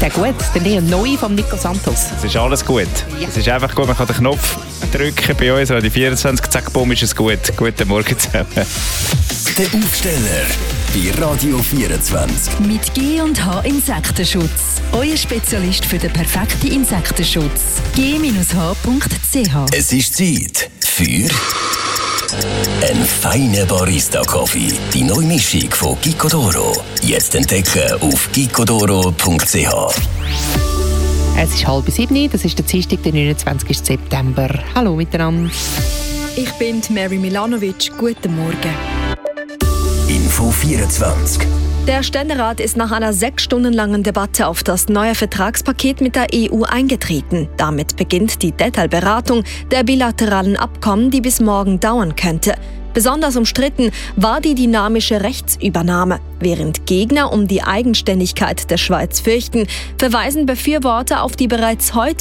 der gut? Der neue von Nico Santos? Es ist alles gut. Ja. Es ist einfach gut, man kann den Knopf drücken bei uns, die 24, zack, bumm, ist es gut. Guten Morgen zusammen. Der Aufsteller bei Radio 24. Mit G&H Insektenschutz. Euer Spezialist für den perfekten Insektenschutz. g-h.ch. Es ist Zeit für einen feinen Barista-Kaffee. Die neue Mischung von Gicodoro. Jetzt entdecken auf gicodoro.ch. Es ist 6:30, das ist der Dienstag, der 29. September. Hallo miteinander. Ich bin Mary Milanovic. Guten Morgen. Info 24. Der Ständerat ist nach einer 6 Stunden langen Debatte auf das neue Vertragspaket mit der EU eingetreten. Damit beginnt die Detailberatung der bilateralen Abkommen, die bis morgen dauern könnte. Besonders umstritten war die dynamische Rechtsübernahme. Während Gegner um die Eigenständigkeit der Schweiz fürchten, verweisen Befürworter auf die bereits heute